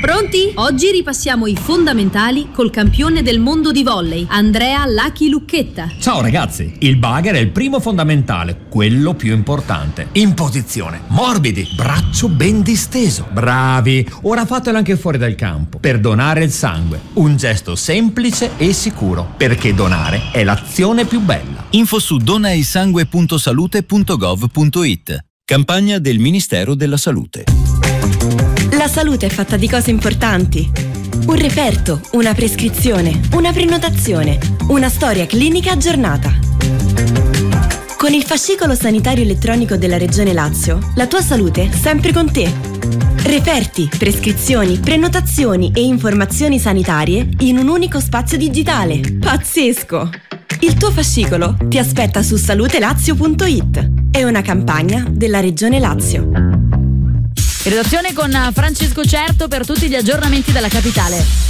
Pronti? Oggi ripassiamo i fondamentali col campione del mondo di volley, Andrea Lucky Lucchetta. Ciao ragazzi, il bugger è il primo fondamentale, quello più importante. In posizione, morbidi, braccio ben disteso. Bravi, ora fatelo anche fuori dal campo, per donare il sangue. Un gesto semplice e sicuro, perché donare è l'azione più bella. Info su donaisangue.salute.gov.it. Campagna del Ministero della Salute. La salute è fatta di cose importanti. Un referto, una prescrizione, una prenotazione, una storia clinica aggiornata. Con il fascicolo sanitario elettronico della Regione Lazio, la tua salute sempre con te. Referti, prescrizioni, prenotazioni e informazioni sanitarie in un unico spazio digitale. Pazzesco! Il tuo fascicolo ti aspetta su salutelazio.it. È una campagna della Regione Lazio. In redazione con Francesco Certo per tutti gli aggiornamenti della capitale.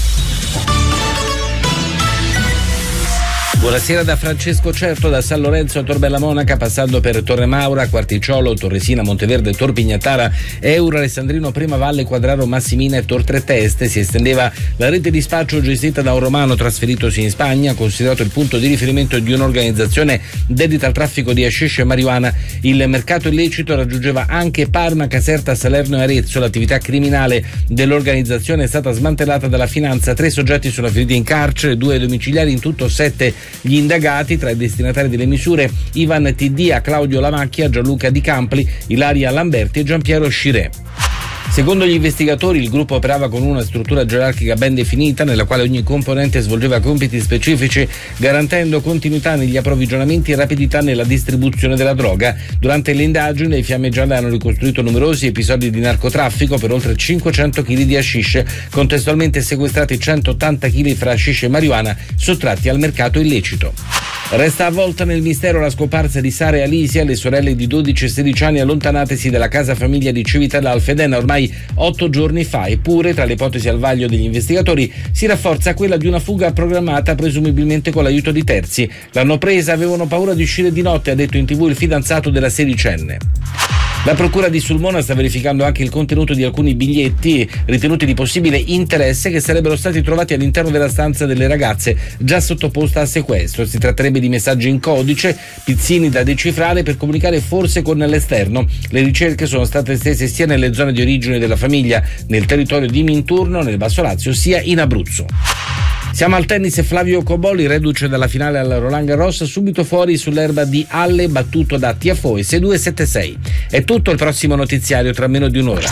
Buonasera da Francesco Certo, da San Lorenzo a Tor Bella Monaca, passando per Torre Maura, Quarticciolo, Torresina, Monteverde, Tor Pignatara, Euro, Alessandrino, Prima Valle, Quadraro, Massimina e Tor Tre Teste. Si estendeva la rete di spaccio gestita da un romano trasferitosi in Spagna, considerato il punto di riferimento di un'organizzazione dedita al traffico di hashish e marijuana. Il mercato illecito raggiungeva anche Parma, Caserta, Salerno e Arezzo. L'attività criminale dell'organizzazione è stata smantellata dalla finanza. 3 soggetti sono feriti in carcere, 2 domiciliari, in tutto 7 gli indagati. Tra i destinatari delle misure Ivan Tiddia, Claudio Lamacchia, Gianluca Di Campli, Ilaria Lamberti e Giampiero Scirè. Secondo gli investigatori il gruppo operava con una struttura gerarchica ben definita nella quale ogni componente svolgeva compiti specifici, garantendo continuità negli approvvigionamenti e rapidità nella distribuzione della droga. Durante le indagini le Fiamme Gialle hanno ricostruito numerosi episodi di narcotraffico per oltre 500 kg di hashish, contestualmente sequestrati 180 kg fra hashish e marijuana sottratti al mercato illecito. Resta avvolta nel mistero la scomparsa di Sara e Alicia, le sorelle di 12 e 16 anni allontanatesi dalla casa famiglia di Civitella Alfedena ormai 8 giorni fa. Eppure, tra le ipotesi al vaglio degli investigatori, si rafforza quella di una fuga programmata presumibilmente con l'aiuto di terzi. L'hanno presa, avevano paura di uscire di notte, ha detto in TV il fidanzato della sedicenne. La procura di Sulmona sta verificando anche il contenuto di alcuni biglietti ritenuti di possibile interesse che sarebbero stati trovati all'interno della stanza delle ragazze già sottoposta a sequestro. Si tratterebbe di messaggi in codice, pizzini da decifrare per comunicare forse con l'esterno. Le ricerche sono state estese sia nelle zone di origine della famiglia, nel territorio di Minturno, nel Basso Lazio, sia in Abruzzo. Siamo al tennis e Flavio Cobolli, reduce dalla finale al Roland Garros, subito fuori sull'erba di Halle, battuto da Tiafoe 6-2-7-6. È tutto, il prossimo notiziario tra meno di un'ora.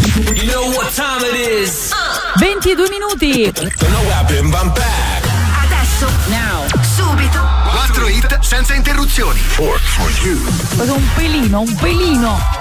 22 minuti. Adesso, subito, 4 hit senza interruzioni. Un pelino.